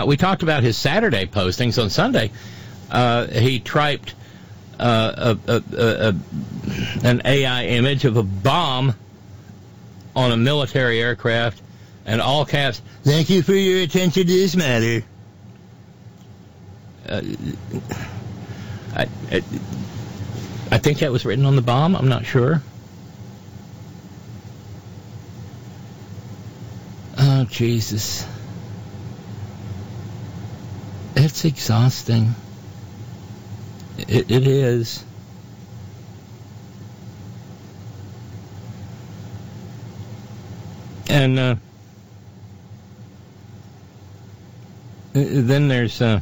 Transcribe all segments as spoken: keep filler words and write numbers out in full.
we talked about his Saturday postings. On Sunday, uh, he typed uh, a, a, a, a, an A I image of a bomb on a military aircraft, and all caps, "Thank you for your attention to this matter." Uh, I, I, I think that was written on the bomb. I'm not sure. Oh, Jesus. It's exhausting. It, it is. And uh, then there's, uh,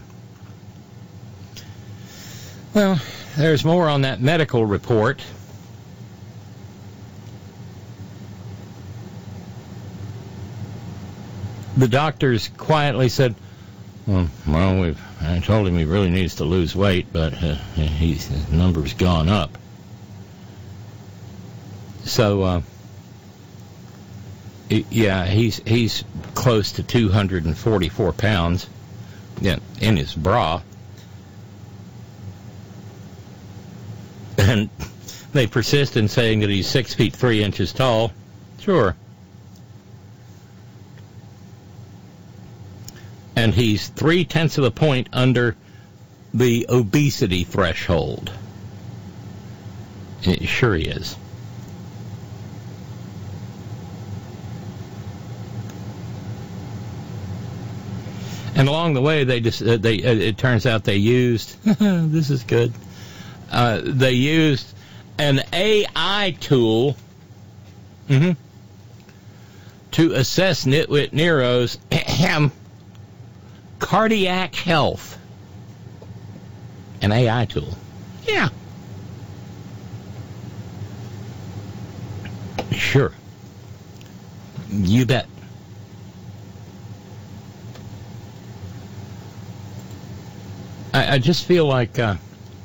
well, there's more on that medical report. The doctors quietly said, well, well we've, I told him he really needs to lose weight, but uh, he's, his number's gone up. So, uh, yeah, he's he's close to two hundred forty-four pounds, yeah, in his bra. And they persist in saying that he's six feet three inches tall. Sure. And he's three-tenths of a point under the obesity threshold. Sure he is. And along the way, they just, uh, they uh, it turns out they used, this is good, uh, they used an A I tool mm-hmm, to assess Nitwit Nero's cardiac health. An A I tool. Yeah. Sure. You bet. I, I just feel like uh,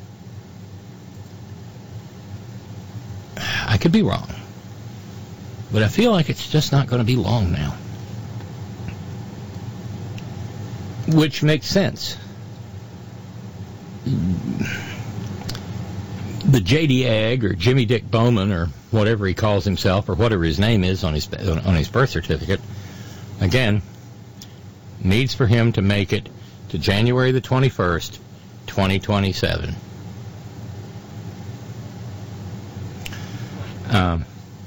I could be wrong, but I feel like it's just not going to be long now. Which makes sense. The J D Egg, or Jimmy Dick Bowman, or whatever he calls himself, or whatever his name is on his on his birth certificate, again, needs for him to make it to January the twenty-first, twenty twenty-seven. Um,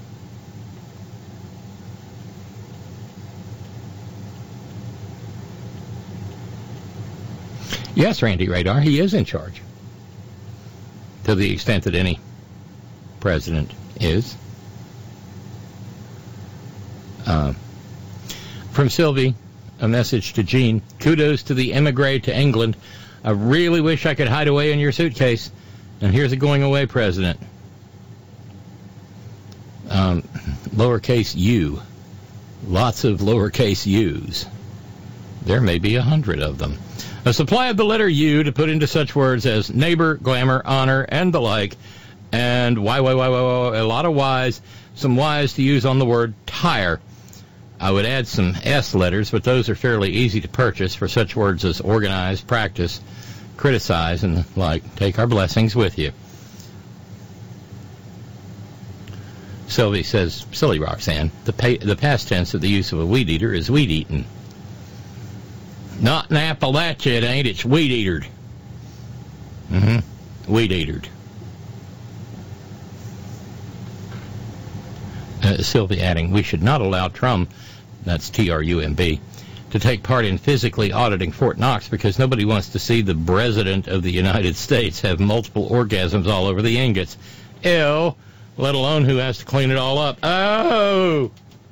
yes, Randy Radar, he is in charge. To the extent that any president is. Uh, from Sylvie, a message to Jean. Kudos to the emigre to England. I really wish I could hide away in your suitcase. And here's a going away president. Um, lowercase u. Lots of lowercase u's. There may be a hundred of them. A supply of the letter U to put into such words as neighbor, glamour, honor, and the like. And Y, Y, Y, Y, Y, a lot of Y's. Some Y's to use on the word tire. I would add some S letters, but those are fairly easy to purchase for such words as organize, practice, criticize, and the like. Take our blessings with you. Sylvie says, silly Roxanne, the, pa- the past tense of the use of a weed eater is weed eaten. Not in Appalachia, it ain't. It's weed eatered. Mm-hmm. Weed eatered. Uh, Sylvie adding, we should not allow Trump, that's T R U M B, to take part in physically auditing Fort Knox because nobody wants to see the President of the United States have multiple orgasms all over the ingots. Ew. Let alone who has to clean it all up. Oh!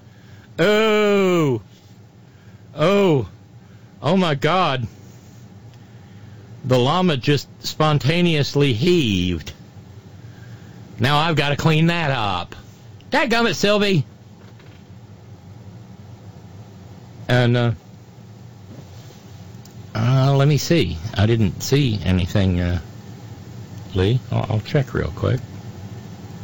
Oh! Oh! Oh, my God. The llama just spontaneously heaved. Now I've got to clean that up. Dadgummit, Sylvie. And, uh, uh, let me see. I didn't see anything, uh, Lee. I'll, I'll check real quick.